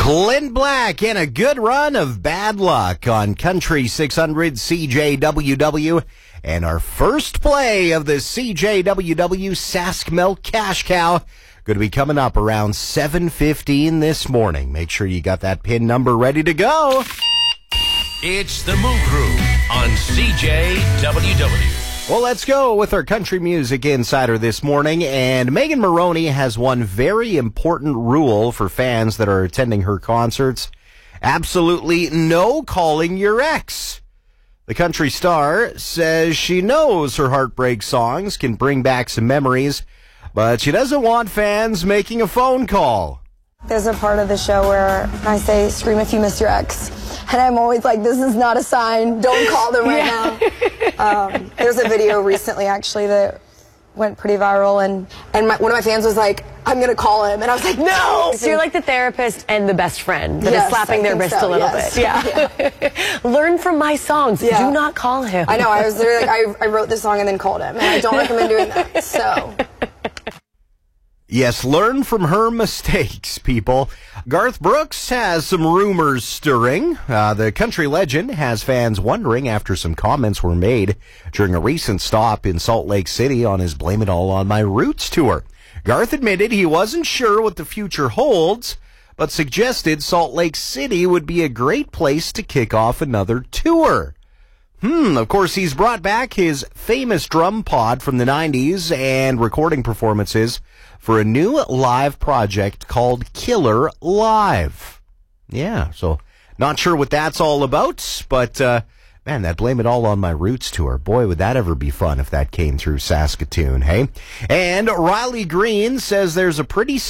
Clint Black and a good run of Bad Luck on Country 600 CJWW. And our first play of the CJWW Sask Milk Cash Cow going to be coming up around 7:15 this morning. Make sure you got that PIN number ready to go. It's the Moo Crew on CJWW. Well, let's go with our country music insider this morning. And Megan Moroney has one very important rule for fans that are attending her concerts. Absolutely no calling your ex. The country star says she knows her heartbreak songs can bring back some memories, but she doesn't want fans making a phone call. There's a part of the show where I say, scream if you miss your ex. And I'm always like, this is not a sign. Don't call them right now. There's a video recently, actually, that went pretty viral. And one of my fans was like, I'm going to call him. And I was like, no! So you're like the therapist and the best friend that is slapping their wrist a little bit. Yeah. Learn from my songs. Yeah. Do not call him. I know. I was literally like, I wrote this song and then called him. And I don't recommend doing that. So... Yes, learn from her mistakes, people. Garth Brooks has some rumors stirring. The country legend has fans wondering after some comments were made during a recent stop in Salt Lake City on his Blame It All on My Roots tour. Garth admitted he wasn't sure what the future holds, but suggested Salt Lake City would be a great place to kick off another tour. Of course, he's brought back his famous drum pod from the 90s and recording performances for a new live project called Killer Live. Yeah, so not sure what that's all about, but man, that Blame It All on My Roots tour, boy, would that ever be fun if that came through Saskatoon, hey? And Riley Green says there's a pretty